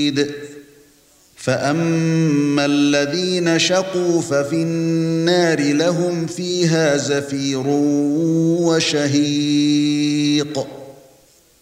شديد فأما الذين شقوا ففي النار لهم فيها زفير وشهيق